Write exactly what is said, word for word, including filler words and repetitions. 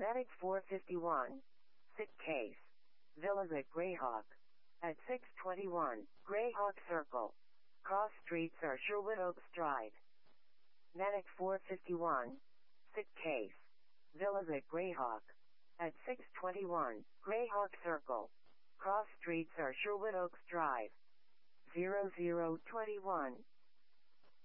Medic four fifty-one. Sick case. Villas at Greyhawk. At six twenty-one, Greyhawk Circle. Cross streets are Sherwood Oaks Drive. Medic four fifty-one. Sick case. Villas at Greyhawk. At six twenty-one, Greyhawk Circle. Cross streets are Sherwood Oaks Drive. zero zero twenty-one.